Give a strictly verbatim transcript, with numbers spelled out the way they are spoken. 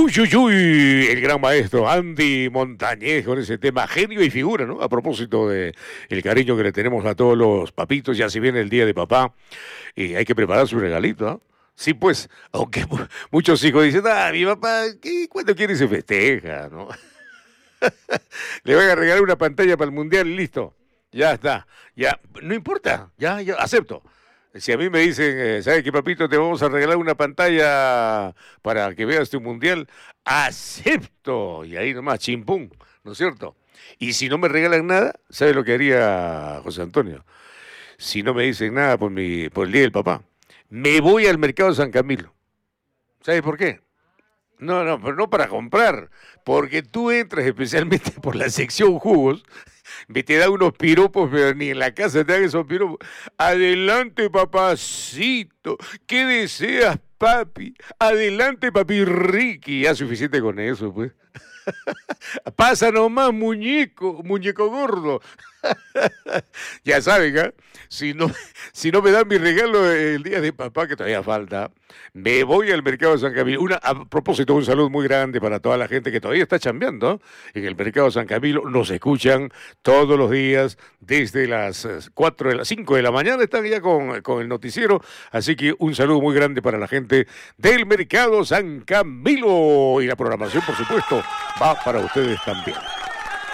Uy, uy, uy, el gran maestro Andy Montañez con ese tema genio y figura, ¿no? A propósito de el cariño que le tenemos a todos los papitos, ya si viene el día de papá, y hay que preparar su regalito, ¿ah? Sí, pues, aunque mu- muchos hijos dicen, ah, mi papá, ¿qué, ¿cuándo quiere se festeja, no? Le voy a regalar una pantalla para el mundial y listo. Ya está. Ya, no importa. Ya, ya, acepto. Si a mí me dicen, eh, ¿sabes qué, papito? Te vamos a regalar una pantalla para que veas tu mundial. Acepto. Y ahí nomás, chimpún, ¿no es cierto? Y si no me regalan nada, ¿sabes lo que haría José Antonio? Si no me dicen nada por mi, por el día del papá, me voy al mercado de San Camilo. ¿Sabes por qué? No, no, pero no para comprar, porque tú entras especialmente por la sección jugos, me te da unos piropos, pero ni en la casa te dan esos piropos. Adelante, papacito, ¿qué deseas, papi? Adelante, papi Ricky, ya suficiente con eso, pues. Pasa nomás, muñeco, muñeco gordo. Ya saben, ¿ah? Si no, si no me dan mi regalo el día de papá, que todavía falta, me voy al mercado de San Camilo. Una, a propósito, un saludo muy grande para toda la gente que todavía está chambeando, ¿ah? En el mercado de San Camilo. Nos escuchan todos los días desde las eh, cuatro de las cinco de la mañana. Están ya con, con el noticiero. Así que un saludo muy grande para la gente del mercado San Camilo. Y la programación, por supuesto, va para ustedes también.